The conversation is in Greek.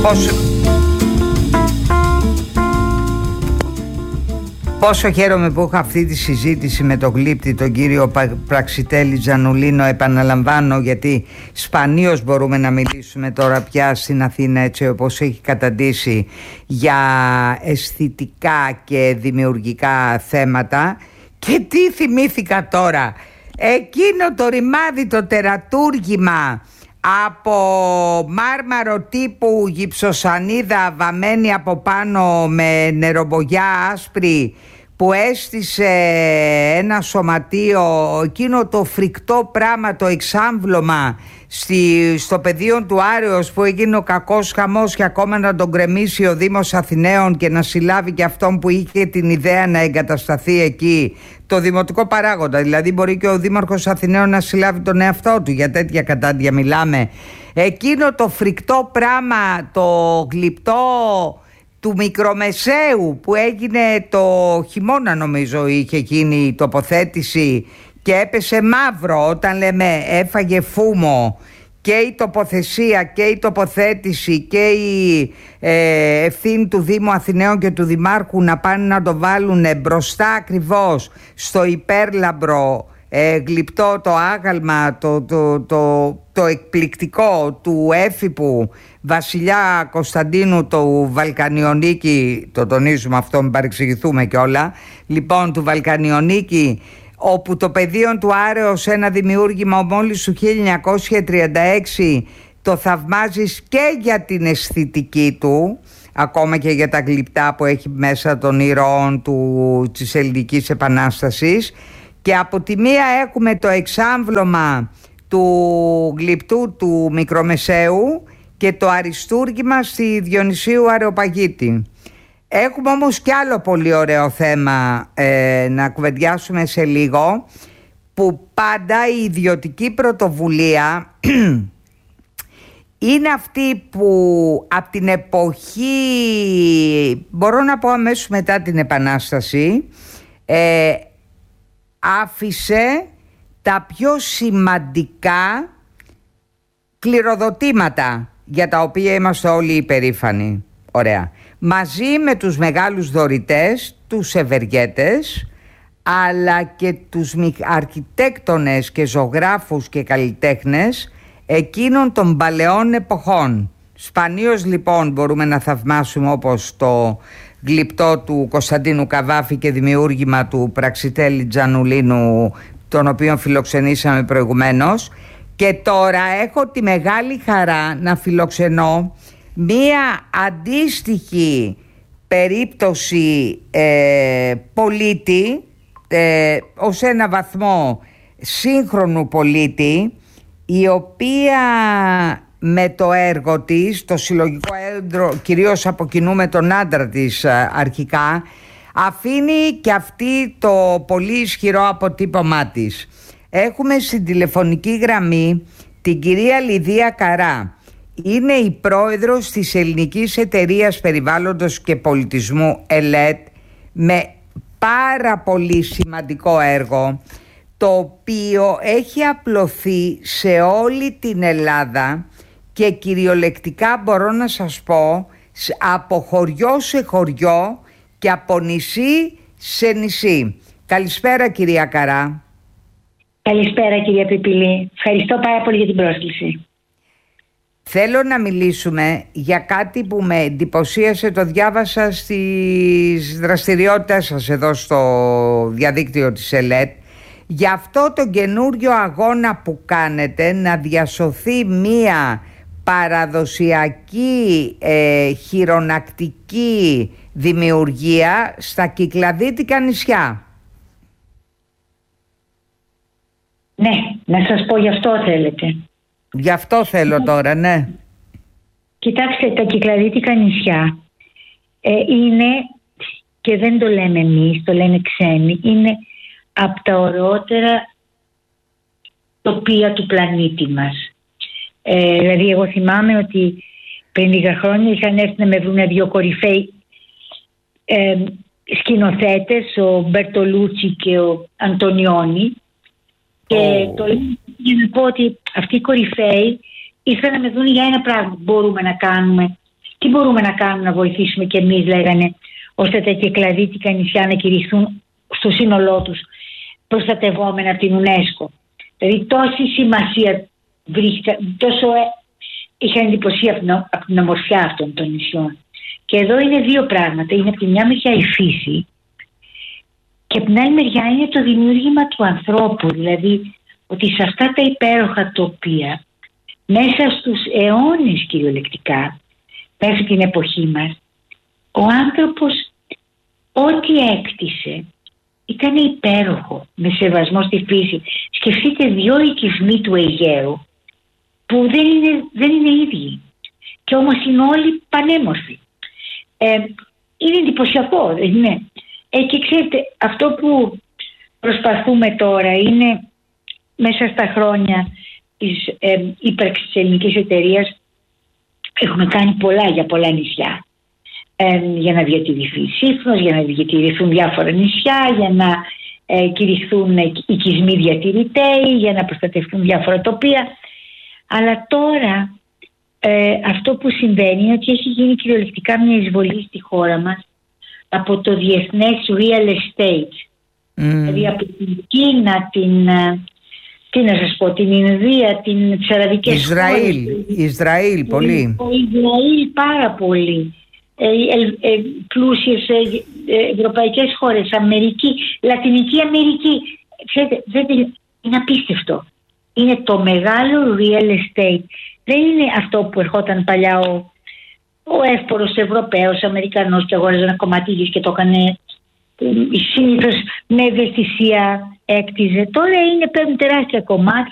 Πόσο χαίρομαι που έχω αυτή τη συζήτηση με τον γλύπτη, τον κύριο Πραξιτέλη Τζανουλίνο. Επαναλαμβάνω, γιατί σπανίως μπορούμε να μιλήσουμε τώρα πια στην Αθήνα έτσι όπως έχει καταντήσει για αισθητικά και δημιουργικά θέματα. Και τι θυμήθηκα τώρα, εκείνο το ρημάδι, το τερατούργημα από μάρμαρο τύπου γυψοσανίδα βαμμένη από πάνω με νερομπογιά άσπρη, που έστησε ένα σωματείο, εκείνο το φρικτό πράγμα, το εξάμβλωμα στο πεδίο του Άρεως, που έγινε ο κακός χαμός και ακόμα να τον γκρεμίσει ο Δήμος Αθηναίων και να συλλάβει και αυτόν που είχε την ιδέα να εγκατασταθεί εκεί, το δημοτικό παράγοντα. Δηλαδή μπορεί και ο Δήμαρχος Αθηναίων να συλλάβει τον εαυτό του, για τέτοια κατάντια μιλάμε. Εκείνο το φρικτό πράγμα, το γλυπτό του Μικρομεσαίου που έγινε το χειμώνα, νομίζω είχε γίνει η τοποθέτηση και έπεσε μαύρο, όταν λέμε έφαγε φούμο, και η τοποθεσία και η τοποθέτηση και η ευθύνη του Δήμου Αθηναίων και του Δημάρχου να πάνε να το βάλουν μπροστά ακριβώς στο υπέρλαμπρο γλυπτό, το άγαλμα, το εκπληκτικό του έφυπου βασιλιά Κωνσταντίνου του Βαλκανιονίκη, το τονίζουμε αυτό, μην παρεξηγηθούμε κιόλα, λοιπόν, του Βαλκανιονίκη, όπου το πεδίο του Άρεως, ένα δημιούργημα μόλις του 1936, το θαυμάζεις και για την αισθητική του, ακόμα και για τα γλυπτά που έχει μέσα των ηρώων της Ελληνικής Επανάστασης, και από τη μία έχουμε το εξάμβλωμα του γλυπτού του Μικρομεσαίου και το αριστούργημα στη Διονυσίου Αρεοπαγίτη. Έχουμε όμως κι άλλο πολύ ωραίο θέμα να κουβεντιάσουμε σε λίγο, που πάντα η ιδιωτική πρωτοβουλία είναι αυτή που από την εποχή, μπορώ να πω αμέσως μετά την Επανάσταση, άφησε τα πιο σημαντικά κληροδοτήματα για τα οποία είμαστε όλοι υπερήφανοι. Ωραία. Μαζί με τους μεγάλους δωρητές, τους ευεργέτες, αλλά και τους αρχιτέκτονες και ζωγράφους και καλλιτέχνες εκείνων των παλαιών εποχών. Σπανίως λοιπόν μπορούμε να θαυμάσουμε, όπως το γλυπτό του Κωνσταντίνου Καβάφη και δημιούργημα του Πραξιτέλη Τζανουλίνου, τον οποίο φιλοξενήσαμε προηγουμένως. Και τώρα έχω τη μεγάλη χαρά να φιλοξενώ μία αντίστοιχη περίπτωση πολίτη, ως ένα βαθμό σύγχρονου πολίτη, η οποία με το έργο της, το συλλογικό έργο, κυρίως από κοινού με τον άντρα της αρχικά, αφήνει και αυτή το πολύ ισχυρό αποτύπωμά της. Έχουμε στην τηλεφωνική γραμμή την κυρία Λιδία Καρά. Είναι η πρόεδρος της Ελληνικής Εταιρείας Περιβάλλοντος και Πολιτισμού ΕΛΕΤ, με πάρα πολύ σημαντικό έργο, το οποίο έχει απλωθεί σε όλη την Ελλάδα και κυριολεκτικά μπορώ να σας πω από χωριό σε χωριό και από νησί σε νησί. Καλησπέρα κυρία Καρά. Καλησπέρα κυρία Πιπηλή. Ευχαριστώ πάρα πολύ για την πρόσκληση. Θέλω να μιλήσουμε για κάτι που με εντυπωσίασε, το διάβασα στις δραστηριότητες σας εδώ στο διαδίκτυο της ΕΛΕΤ, για αυτό το καινούριο αγώνα που κάνετε να διασωθεί μία παραδοσιακή χειρονακτική δημιουργία στα Κυκλαδίτικα νησιά. Ναι, να σας πω, γι' αυτό θέλετε. Γι' αυτό θέλω τώρα, ναι. Κοιτάξτε, τα Κυκλαδίτικα νησιά είναι, και δεν το λέμε εμείς, το λένε ξένοι, είναι από τα ωραιότερα τοπία του πλανήτη μας. Δηλαδή εγώ θυμάμαι ότι πριν λίγα χρόνια είχαν έρθει να με βρουν δύο κορυφαίοι σκηνοθέτες, ο Μπερτολούτσι και ο Αντωνιόνι, και το λέω για να πω ότι αυτοί οι κορυφαίοι ήρθαν να με δουν για ένα πράγμα που μπορούμε να κάνουμε, και τι μπορούμε να κάνουμε να βοηθήσουμε κι εμείς, λέγανε, ώστε τα κυκλαδίτικα νησιά να κηρυχθούν στο σύνολό τους προστατευόμενα από την UNESCO. Δηλαδή τόση σημασία τόσο είχαν εντυπωσία από την ομορφιά αυτών των νησιών. Και εδώ είναι δύο πράγματα. Είναι από τη μια μεριά η φύση και από την άλλη μεριά είναι το δημιούργημα του ανθρώπου. Δηλαδή ότι σε αυτά τα υπέροχα τοπία, μέσα στους αιώνες κυριολεκτικά, μέχρι την εποχή μας, ο άνθρωπος ό,τι έκτισε ήταν υπέροχο, με σεβασμό στη φύση. Σκεφτείτε δύο οικισμοί του Αιγαίου που δεν είναι ίδιοι και όμως είναι όλοι πανέμορφοι. Είναι εντυπωσιακό, δεν είναι? Και ξέρετε, αυτό που προσπαθούμε τώρα είναι μέσα στα χρόνια της ύπαρξης της ελληνικής εταιρείας, έχουμε κάνει πολλά για πολλά νησιά. Για να διατηρηθεί η Σύφνος, για να διατηρηθούν διάφορα νησιά, για να κηρυχθούν οικισμοί διατηρητέοι, για να προστατευτούν διάφορα τοπία. Αλλά τώρα αυτό που συμβαίνει είναι ότι έχει γίνει κυριολεκτικά μια εισβολή στη χώρα μας από το διεθνές real estate. Δηλαδή από την Κίνα, την Ινδία, τις αραβικές χώρες. Ισραήλ πολύ. Το Ισραήλ πάρα πολύ. Πλούσιες ευρωπαϊκές χώρες, Αμερική, Λατινική Αμερική. Ξέρετε, είναι απίστευτο. Είναι το μεγάλο real estate. Δεν είναι αυτό που ερχόταν παλιά ο εύπορος Ευρωπαίος, Αμερικανός και αγόραζε ένα κομμάτι γης και το έκανε συνήθως με ευαισθησία έκτιζε. Τώρα παίρνουν τεράστια κομμάτια